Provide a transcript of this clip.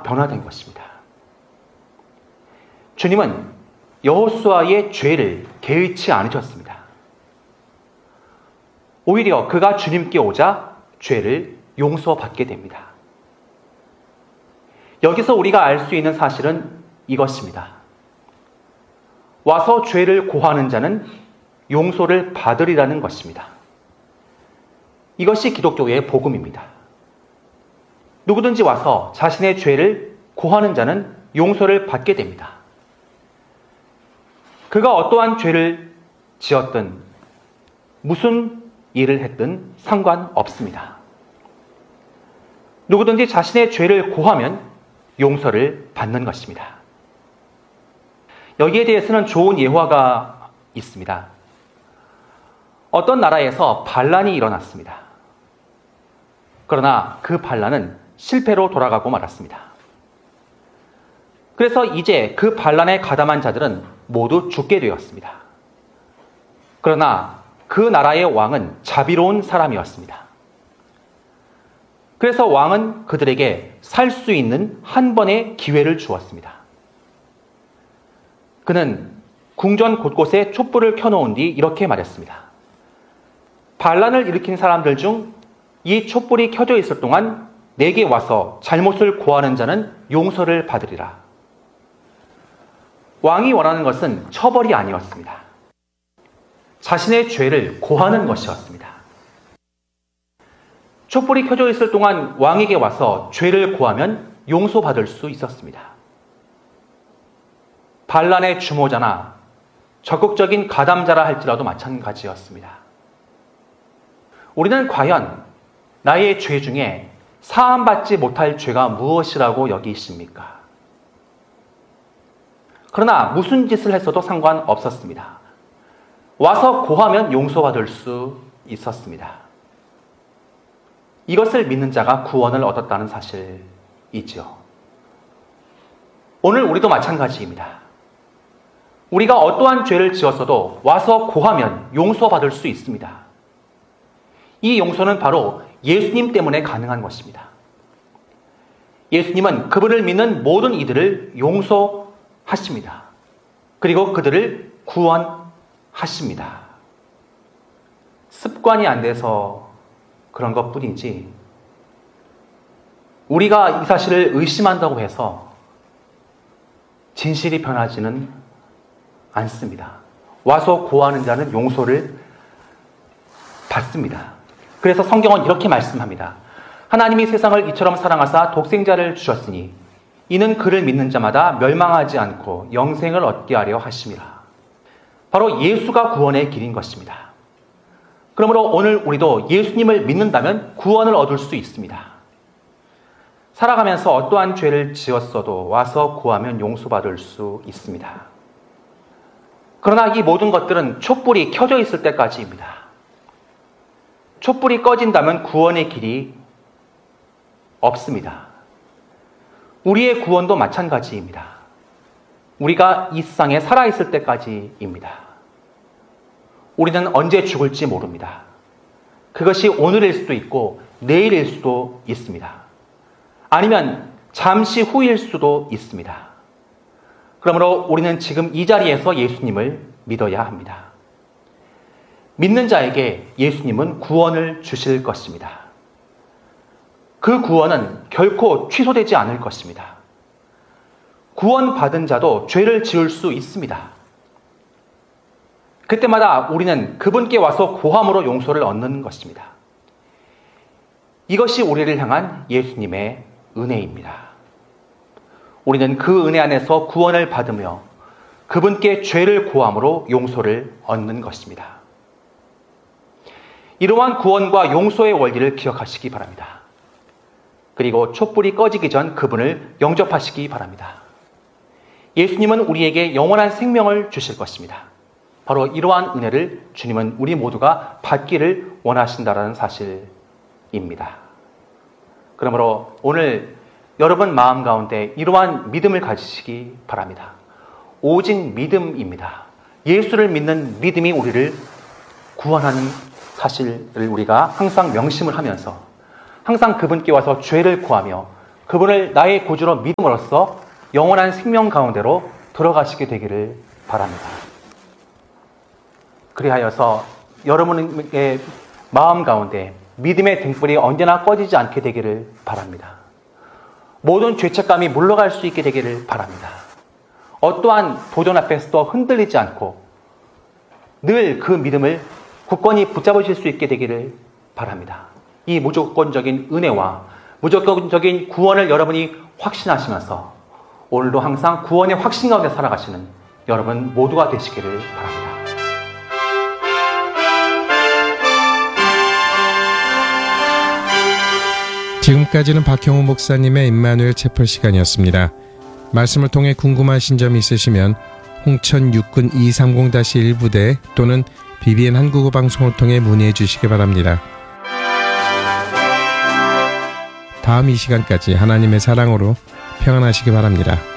변화된 것입니다. 주님은 여호수아의 죄를 개의치 않으셨습니다. 오히려 그가 주님께 오자 죄를 용서받게 됩니다. 여기서 우리가 알 수 있는 사실은 이것입니다. 와서 죄를 고하는 자는 용서를 받으리라는 것입니다. 이것이 기독교의 복음입니다. 누구든지 와서 자신의 죄를 고하는 자는 용서를 받게 됩니다. 그가 어떠한 죄를 지었든 무슨 일을 했든 상관없습니다. 누구든지 자신의 죄를 고하면 용서를 받는 것입니다. 여기에 대해서는 좋은 예화가 있습니다. 어떤 나라에서 반란이 일어났습니다. 그러나 그 반란은 실패로 돌아가고 말았습니다. 그래서 이제 그 반란에 가담한 자들은 모두 죽게 되었습니다. 그러나 그 나라의 왕은 자비로운 사람이었습니다. 그래서 왕은 그들에게 살 수 있는 한 번의 기회를 주었습니다. 그는 궁전 곳곳에 촛불을 켜놓은 뒤 이렇게 말했습니다. 반란을 일으킨 사람들 중 이 촛불이 켜져 있을 동안 내게 와서 잘못을 고하는 자는 용서를 받으리라. 왕이 원하는 것은 처벌이 아니었습니다. 자신의 죄를 고하는 것이었습니다. 촛불이 켜져 있을 동안 왕에게 와서 죄를 고하면 용서받을 수 있었습니다. 반란의 주모자나 적극적인 가담자라 할지라도 마찬가지였습니다. 우리는 과연 나의 죄 중에 사함받지 못할 죄가 무엇이라고 여기십니까? 그러나 무슨 짓을 했어도 상관없었습니다. 와서 고하면 용서받을 수 있었습니다. 이것을 믿는 자가 구원을 얻었다는 사실이지요. 오늘 우리도 마찬가지입니다. 우리가 어떠한 죄를 지었어도 와서 고하면 용서받을 수 있습니다. 이 용서는 바로 예수님 때문에 가능한 것입니다. 예수님은 그분을 믿는 모든 이들을 용서하십니다. 그리고 그들을 구원하십니다. 습관이 안 돼서 그런 것뿐이지 우리가 이 사실을 의심한다고 해서 진실이 변하지는 않습니다. 와서 고하는 자는 용서를 받습니다. 그래서 성경은 이렇게 말씀합니다. 하나님이 세상을 이처럼 사랑하사 독생자를 주셨으니 이는 그를 믿는 자마다 멸망하지 않고 영생을 얻게 하려 하심이라. 바로 예수가 구원의 길인 것입니다. 그러므로 오늘 우리도 예수님을 믿는다면 구원을 얻을 수 있습니다. 살아가면서 어떠한 죄를 지었어도 와서 구하면 용서받을 수 있습니다. 그러나 이 모든 것들은 촛불이 켜져 있을 때까지입니다. 촛불이 꺼진다면 구원의 길이 없습니다. 우리의 구원도 마찬가지입니다. 우리가 이 세상에 살아있을 때까지입니다. 우리는 언제 죽을지 모릅니다. 그것이 오늘일 수도 있고 내일일 수도 있습니다. 아니면 잠시 후일 수도 있습니다. 그러므로 우리는 지금 이 자리에서 예수님을 믿어야 합니다. 믿는 자에게 예수님은 구원을 주실 것입니다. 그 구원은 결코 취소되지 않을 것입니다. 구원받은 자도 죄를 지을 수 있습니다. 그때마다 우리는 그분께 와서 고함으로 용서를 얻는 것입니다. 이것이 우리를 향한 예수님의 은혜입니다. 우리는 그 은혜 안에서 구원을 받으며 그분께 죄를 고함으로 용서를 얻는 것입니다. 이러한 구원과 용서의 원리를 기억하시기 바랍니다. 그리고 촛불이 꺼지기 전 그분을 영접하시기 바랍니다. 예수님은 우리에게 영원한 생명을 주실 것입니다. 바로 이러한 은혜를 주님은 우리 모두가 받기를 원하신다는 사실입니다. 그러므로 오늘 여러분 마음 가운데 이러한 믿음을 가지시기 바랍니다. 오직 믿음입니다. 예수를 믿는 믿음이 우리를 구원하는 사실을 우리가 항상 명심을 하면서 항상 그분께 와서 죄를 구하며 그분을 나의 구주로 믿음으로써 영원한 생명 가운데로 들어가시게 되기를 바랍니다. 그리하여서 여러분의 마음 가운데 믿음의 등불이 언제나 꺼지지 않게 되기를 바랍니다. 모든 죄책감이 물러갈 수 있게 되기를 바랍니다. 어떠한 도전 앞에서도 흔들리지 않고 늘 그 믿음을 굳건히 붙잡으실 수 있게 되기를 바랍니다. 이 무조건적인 은혜와 무조건적인 구원을 여러분이 확신하시면서 오늘도 항상 구원의 확신 가운데 살아가시는 여러분 모두가 되시기를 바랍니다. 지금까지는 박형우 목사님의 임마누엘 채플 시간이었습니다. 말씀을 통해 궁금하신 점이 있으시면 홍천 육군 230-1부대 또는 BBN 한국어 방송을 통해 문의해 주시기 바랍니다. 다음 이 시간까지 하나님의 사랑으로 평안하시기 바랍니다.